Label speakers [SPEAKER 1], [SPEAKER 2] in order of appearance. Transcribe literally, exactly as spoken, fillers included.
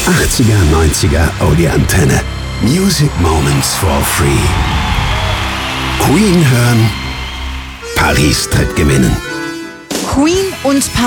[SPEAKER 1] achtziger, neunziger Audioantenne. Music Moments for Free. Queen hören, Paris tritt gewinnen.
[SPEAKER 2] Queen und